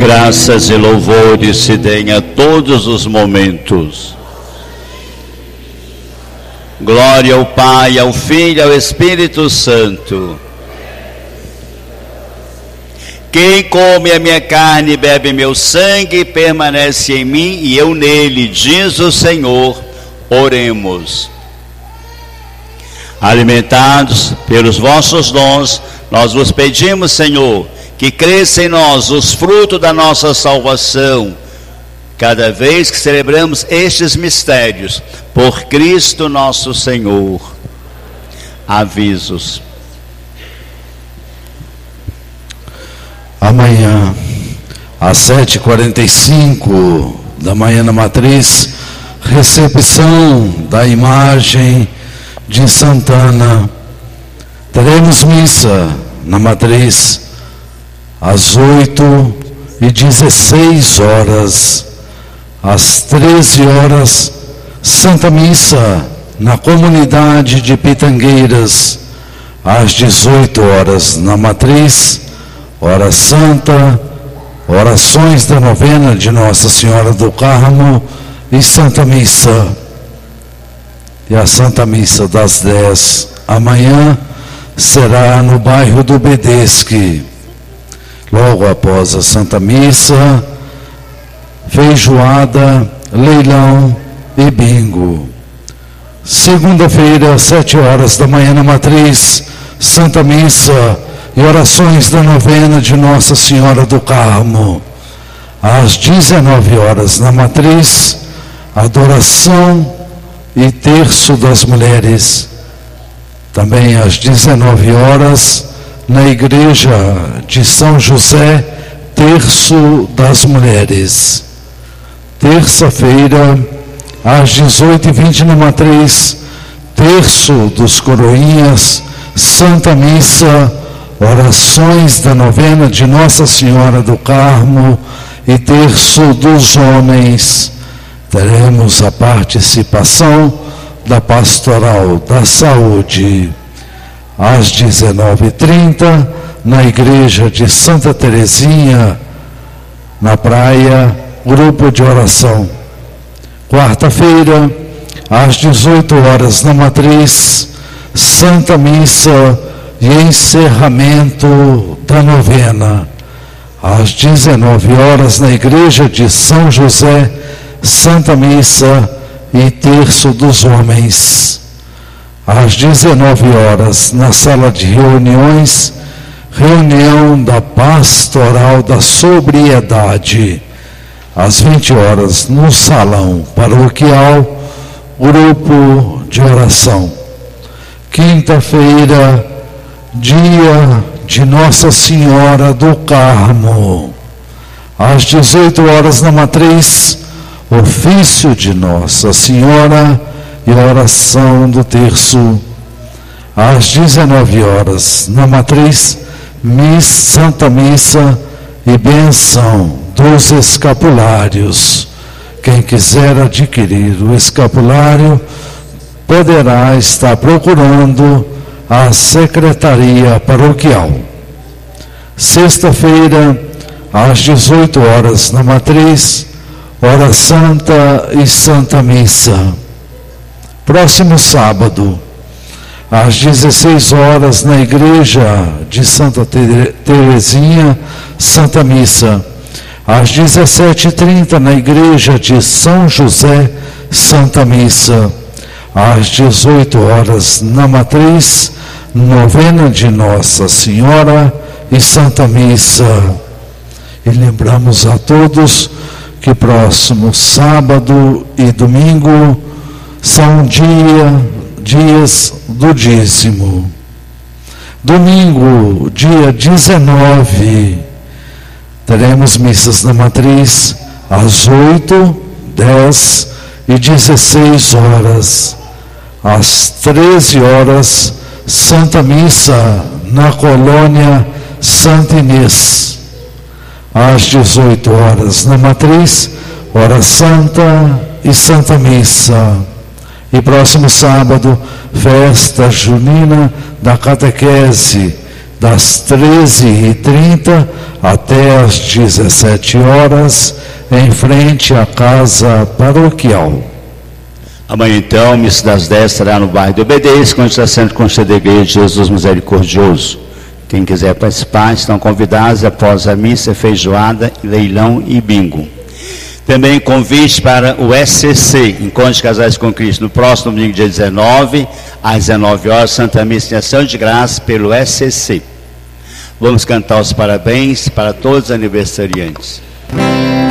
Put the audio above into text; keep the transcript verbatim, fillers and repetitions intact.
graças e louvores se deem a todos os momentos. Glória ao Pai, ao Filho e ao Espírito Santo. Quem come a minha carne e bebe meu sangue, permanece em mim e eu nele, diz o Senhor. Oremos. Alimentados pelos vossos dons, nós vos pedimos, Senhor, que cresça em nós os frutos da nossa salvação, cada vez que celebramos estes mistérios, por Cristo nosso Senhor. Avisos. Amanhã, às sete e quarenta e cinco da manhã na Matriz, recepção da imagem de Santana. Teremos missa na Matriz às oito e dezesseis horas. Às treze horas, Santa Missa na comunidade de Pitangueiras. Às dezoito horas na Matriz, Hora Santa, orações da novena de Nossa Senhora do Carmo e Santa Missa. E a Santa Missa das dez amanhã será no bairro do Bedesque. Logo após a Santa Missa, feijoada, leilão e bingo. Segunda-feira, às sete horas da manhã na Matriz, Santa Missa e orações da novena de Nossa Senhora do Carmo. Às dezenove horas na Matriz, adoração e terço das mulheres. Também às dezenove horas, na igreja de São José, terço das mulheres. Terça-feira, às dezoito e vinte na Matriz, terço dos coroinhas, Santa Missa, orações da novena de Nossa Senhora do Carmo e terço dos homens. Teremos a participação da Pastoral da Saúde. Às dezenove e trinta, na igreja de Santa Teresinha, na praia, grupo de oração. Quarta-feira, às dezoito horas na Matriz, Santa Missa e encerramento da novena. Às dezenove horas na igreja de São José, Santa Missa e terço dos homens. Às dezenove horas na sala de reuniões, reunião da Pastoral da Sobriedade. Às vinte horas no salão paroquial, grupo de oração. Quinta-feira, dia de Nossa Senhora do Carmo. Às dezoito horas na Matriz, ofício de Nossa Senhora e oração do terço. Às dezenove horas na Matriz, missa, Santa Missa e benção dos escapulários. Quem quiser adquirir o escapulário poderá estar procurando a Secretaria Paroquial. Sexta-feira, às dezoito horas na Matriz, Hora Santa e Santa Missa. Próximo sábado, às dezesseis horas na igreja de Santa Teresinha, Santa Missa. Às dezessete e trinta na igreja de São José, Santa Missa. Às dezoito horas na Matriz, novena de Nossa Senhora e Santa Missa. E lembramos a todos que próximo sábado e domingo são dia, dias do dízimo. Domingo, dia dezenove, teremos missas na Matriz às oito, dez e dezesseis horas. Às treze horas, Santa Missa na colônia Santa Inês. Às dezoito horas na Matriz, Hora Santa e Santa Missa. E próximo sábado, festa junina da catequese, das treze e trinta até as dezessete horas, em frente à casa paroquial. Amanhã então, missa das dez será no bairro do Obedência, com a Santo Conselho da Igreja de Jesus Misericordioso. Quem quiser participar, estão convidados após a missa, feijoada, leilão e bingo. Também convite para o S C C, Encontro de Casais com Cristo, no próximo domingo, dia dezenove, às dezenove horas, Santa Missa em Ação de Graça pelo S C C. Vamos cantar os parabéns para todos os aniversariantes.